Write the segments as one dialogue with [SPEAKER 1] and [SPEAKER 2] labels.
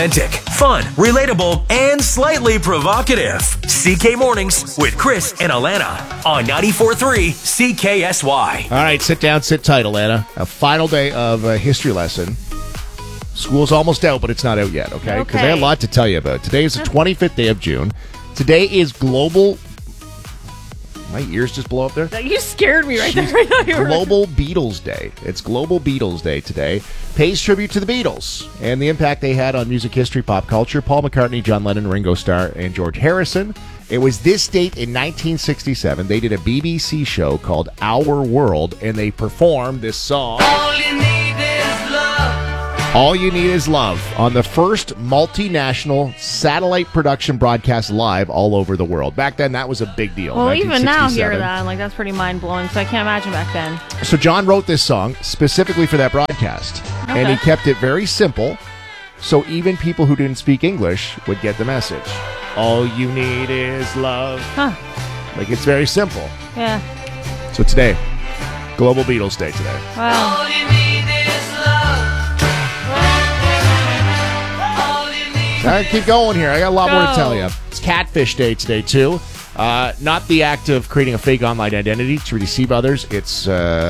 [SPEAKER 1] Authentic, fun, relatable, and slightly provocative. CK Mornings with Chris and Alana on 94.3 CKSY.
[SPEAKER 2] All right, sit down, sit tight, Alana. A final day of a history lesson. School's almost out, but it's not out yet, okay? Because I have a lot to tell you about. Today is the 25th day of June. Today is Global... My ears just blow up there?
[SPEAKER 3] You scared me right there.
[SPEAKER 2] Global Beatles Day. It's Global Beatles Day today. Pays tribute to the Beatles and the impact they had on music history, pop culture. Paul McCartney, John Lennon, Ringo Starr, and George Harrison. It was this date in 1967. They did a BBC show called Our World, and they performed this song. All You Need Is Love. All You Need Is Love on the first multinational satellite production broadcast live all over the world. Back then, that was a big deal.
[SPEAKER 3] Well, even now, hear that. Like, that's pretty mind-blowing, so I can't imagine back then.
[SPEAKER 2] So John wrote this song specifically for that broadcast, and he kept it very simple, so even people who didn't speak English would get the message. All you need is love.
[SPEAKER 3] Huh.
[SPEAKER 2] Like, it's very simple.
[SPEAKER 3] Yeah.
[SPEAKER 2] So today, Global Beatles Day today.
[SPEAKER 3] Wow.
[SPEAKER 4] All you need is love.
[SPEAKER 2] I keep going here. I got a lot more to tell you. It's Catfish Day today, too. Not the act of creating a fake online identity to deceive others. It's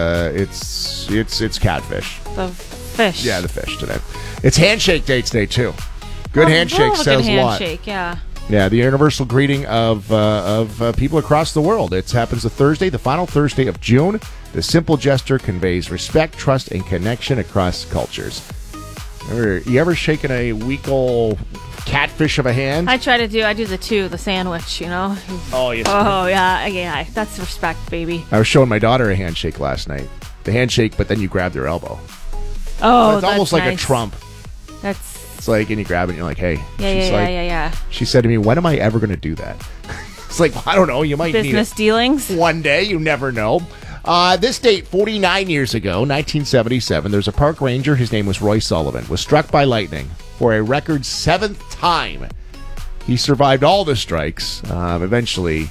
[SPEAKER 2] catfish.
[SPEAKER 3] The fish.
[SPEAKER 2] Yeah, the fish today. It's Handshake Day today, too. Good handshake says a lot.
[SPEAKER 3] Handshake, yeah.
[SPEAKER 2] Yeah, the universal greeting of people across the world. It happens the Thursday, the final Thursday of June. The simple gesture conveys respect, trust, and connection across cultures. You ever shaken a weak old catfish of a hand?
[SPEAKER 3] I do the sandwich, you know?
[SPEAKER 2] Oh, yes.
[SPEAKER 3] Oh, yeah. That's respect, baby.
[SPEAKER 2] I was showing my daughter a handshake last night. The handshake, but then you grab their elbow.
[SPEAKER 3] Oh,
[SPEAKER 2] it's almost like a trump.
[SPEAKER 3] It's
[SPEAKER 2] like, and you grab it and you're like, hey.
[SPEAKER 3] Yeah.
[SPEAKER 2] She said to me, when am I ever going to do that? It's like, well, I don't know. You might need it.
[SPEAKER 3] Business dealings?
[SPEAKER 2] One day. You never know. This date, 49 years ago, 1977, there's a park ranger, his name was Roy Sullivan, was struck by lightning for a record 7th time. He survived all the strikes. Eventually,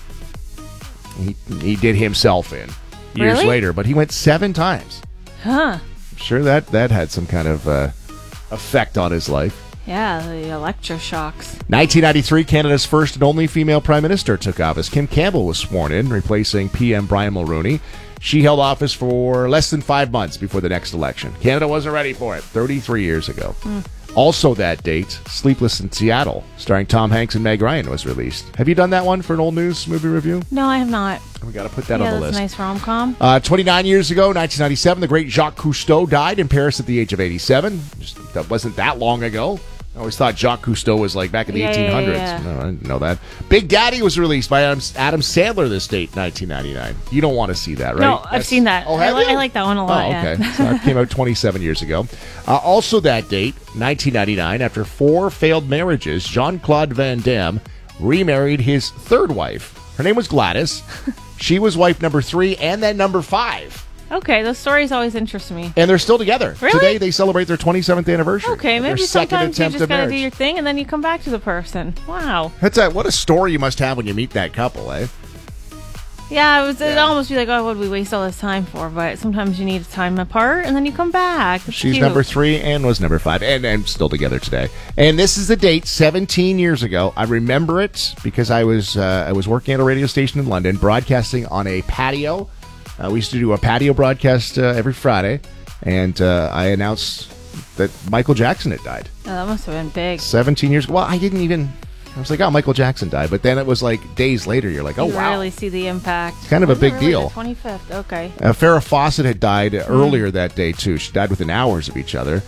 [SPEAKER 2] he did himself in years later, but he went 7 times.
[SPEAKER 3] Huh.
[SPEAKER 2] I'm sure that had some kind of effect on his life.
[SPEAKER 3] Yeah, the electroshocks.
[SPEAKER 2] 1993, Canada's first and only female prime minister took office. Kim Campbell was sworn in, replacing PM Brian Mulroney. She held office for less than 5 months before the next election. Canada wasn't ready for it 33 years ago. Also that date, Sleepless in Seattle, starring Tom Hanks and Meg Ryan, was released. Have you done that one for an old news movie review?
[SPEAKER 3] No, I have not.
[SPEAKER 2] We got to put that on the list.
[SPEAKER 3] Yeah, that's a nice rom-com.
[SPEAKER 2] 29 years ago, 1997, the great Jacques Cousteau died in Paris at the age of 87. That wasn't that long ago. I always thought Jacques Cousteau was like back in the 1800s.
[SPEAKER 3] Yeah.
[SPEAKER 2] No, I didn't know that. Big Daddy was released by Adam Sandler this date, 1999. You don't want to see that, right?
[SPEAKER 3] No, I've seen that.
[SPEAKER 2] Oh,
[SPEAKER 3] I like that one a lot.
[SPEAKER 2] Oh, okay.
[SPEAKER 3] Yeah.
[SPEAKER 2] So that came out 27 years ago. Also that date, 1999, after 4 failed marriages, Jean-Claude Van Damme remarried his 3rd wife. Her name was Gladys. She was wife number 3 and then number 5.
[SPEAKER 3] Okay, those stories always interest me.
[SPEAKER 2] And they're still together.
[SPEAKER 3] Really?
[SPEAKER 2] Today they celebrate their 27th anniversary.
[SPEAKER 3] Okay, maybe sometimes you just got to do your thing and then you come back to the person. Wow.
[SPEAKER 2] What a story you must have when you meet that couple, eh?
[SPEAKER 3] Yeah, it'd almost be like, oh, what did we waste all this time for? But sometimes you need time apart and then you come back. It's
[SPEAKER 2] She's
[SPEAKER 3] cute.
[SPEAKER 2] number 3 and was number 5 and still together today. And this is the date 17 years ago. I remember it because I was working at a radio station in London, broadcasting on a patio. We used to do a patio broadcast every Friday, and I announced that Michael Jackson had died.
[SPEAKER 3] Oh, that must have been big.
[SPEAKER 2] 17 years ago. Well, I was like, oh, Michael Jackson died. But then it was like days later, you're like, oh,
[SPEAKER 3] you
[SPEAKER 2] wow.
[SPEAKER 3] really see the impact.
[SPEAKER 2] It's kind of a big deal.
[SPEAKER 3] The 25th, okay.
[SPEAKER 2] Farrah Fawcett had died earlier that day, too. She died within hours of each other.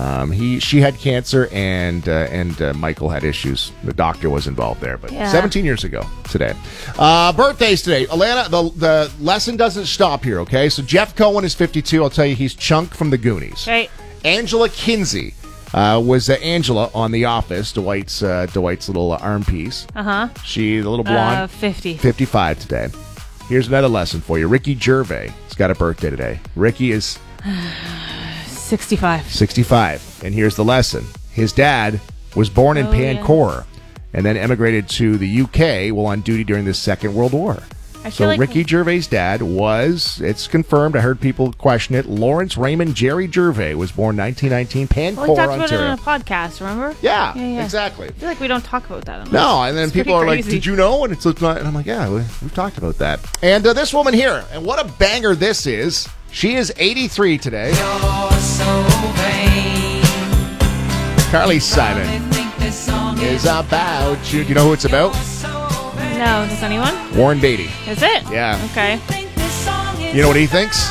[SPEAKER 2] She had cancer, and Michael had issues. The doctor was involved there, but 17 years ago today. Birthdays today. Alana, the lesson doesn't stop here, okay? So Jeff Cohen is 52. I'll tell you, he's Chunk from the Goonies.
[SPEAKER 3] Right.
[SPEAKER 2] Angela Kinsey was Angela on The Office, Dwight's little arm piece.
[SPEAKER 3] Uh-huh.
[SPEAKER 2] She, the little blonde.
[SPEAKER 3] 50.
[SPEAKER 2] 55 today. Here's another lesson for you. Ricky Gervais has got a birthday today. Ricky is
[SPEAKER 3] 65.
[SPEAKER 2] 65. And here's the lesson. His dad was born in Pancor and then emigrated to the UK while on duty during the Second World War.
[SPEAKER 3] I
[SPEAKER 2] So
[SPEAKER 3] feel like
[SPEAKER 2] Ricky Gervais' dad was, it's confirmed, I heard people question it, Lawrence Raymond Jerry Gervais was born 1919, Pancora,
[SPEAKER 3] we talked about
[SPEAKER 2] Ontario.
[SPEAKER 3] it on a podcast, remember?
[SPEAKER 2] Yeah, exactly.
[SPEAKER 3] I feel like we don't talk about that enough.
[SPEAKER 2] No, and then
[SPEAKER 3] It's
[SPEAKER 2] people are
[SPEAKER 3] pretty
[SPEAKER 2] like,
[SPEAKER 3] crazy.
[SPEAKER 2] did you know? And it's not, and I'm like, yeah, we've talked about that. And this woman here, and what a banger this is. She is 83 today. Carly Simon is about you. Do you know who it's about?
[SPEAKER 3] No, does anyone?
[SPEAKER 2] Warren Beatty.
[SPEAKER 3] Is it?
[SPEAKER 2] Yeah.
[SPEAKER 3] Okay.
[SPEAKER 2] You know what he thinks?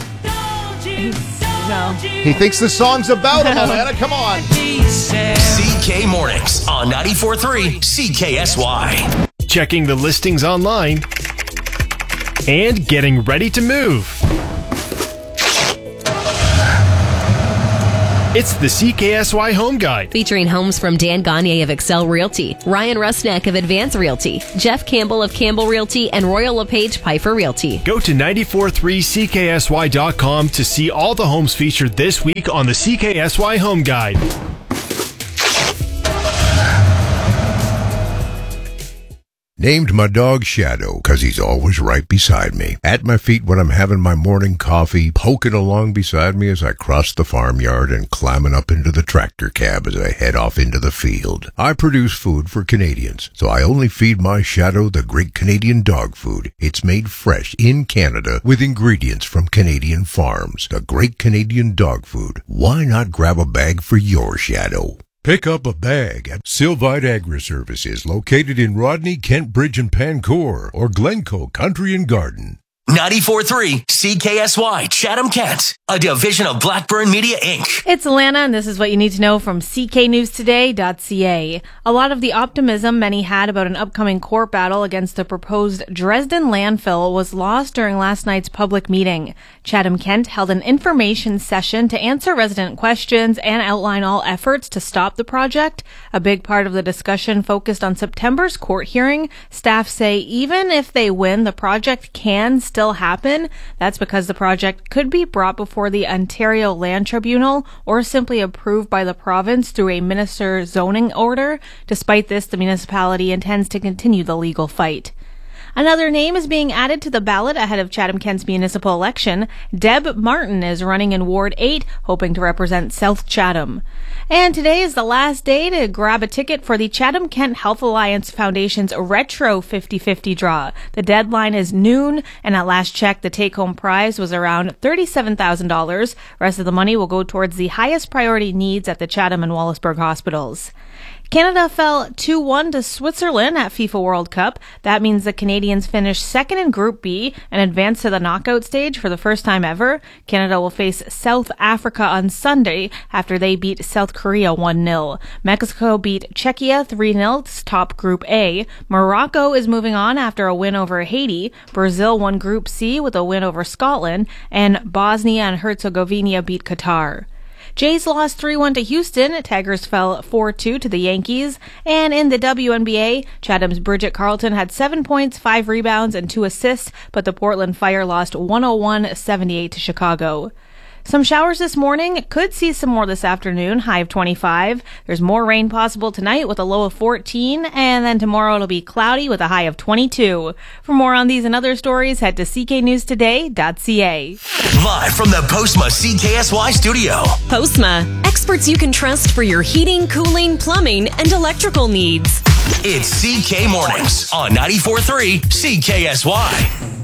[SPEAKER 3] No.
[SPEAKER 2] He thinks the song's about him, Alana. Come on.
[SPEAKER 1] CK Mornings on 94.3 CKSY.
[SPEAKER 5] Checking the listings online, and getting ready to move. It's the CKSY Home Guide.
[SPEAKER 6] Featuring homes from Dan Gagne of Excel Realty, Ryan Rusnak of Advance Realty, Jeff Campbell of Campbell Realty, and Royal LePage Pfeiffer Realty.
[SPEAKER 5] Go to 943CKSY.com to see all the homes featured this week on the CKSY Home Guide.
[SPEAKER 7] Named my dog Shadow, 'cause he's always right beside me. At my feet when I'm having my morning coffee, poking along beside me as I cross the farmyard, and climbing up into the tractor cab as I head off into the field. I produce food for Canadians, so I only feed my Shadow the great Canadian dog food. It's made fresh in Canada with ingredients from Canadian farms. The great Canadian dog food. Why not grab a bag for your Shadow? Pick up a bag at Sylvite Agri-Services, located in Rodney, Kent Bridge and Pancor, or Glencoe Country and Garden.
[SPEAKER 1] 94.3 CKSY Chatham-Kent, a division of Blackburn Media Inc.
[SPEAKER 3] It's Alana, and this is what you need to know from CKNewsToday.ca. A lot of the optimism many had about an upcoming court battle against the proposed Dresden landfill was lost during last night's public meeting. Chatham-Kent held an information session to answer resident questions and outline all efforts to stop the project. A big part of the discussion focused on September's court hearing. Staff say even if they win, the project can still happen. That's because the project could be brought before the Ontario Land Tribunal or simply approved by the province through a minister zoning order. Despite this, the municipality intends to continue the legal fight. Another name is being added to the ballot ahead of Chatham-Kent's municipal election. Deb Martin is running in Ward 8, hoping to represent South Chatham. And today is the last day to grab a ticket for the Chatham-Kent Health Alliance Foundation's Retro 50/50 draw. The deadline is noon, and at last check, the take-home prize was around $37,000. Rest of the money will go towards the highest priority needs at the Chatham and Wallaceburg hospitals. Canada fell 2-1 to Switzerland at FIFA World Cup. That means the Canadians finished second in Group B and advanced to the knockout stage for the first time ever. Canada will face South Africa on Sunday after they beat South Korea 1-0. Mexico beat Czechia 3-0 to top Group A. Morocco is moving on after a win over Haiti. Brazil won Group C with a win over Scotland. And Bosnia and Herzegovina beat Qatar. Jays lost 3-1 to Houston. Tigers fell 4-2 to the Yankees. And in the WNBA, Chatham's Bridget Carlton had 7 points, 5 rebounds, and 2 assists, but the Portland Fire lost 101-78 to Chicago. Some showers this morning. Could see some more this afternoon, high of 25. There's more rain possible tonight with a low of 14, and then tomorrow it'll be cloudy with a high of 22. For more on these and other stories, head to CKNewsToday.ca.
[SPEAKER 1] Live from the Postma CKSY studio.
[SPEAKER 6] Postma, experts you can trust for your heating, cooling, plumbing, and electrical needs.
[SPEAKER 1] It's CK Mornings on 94.3 CKSY.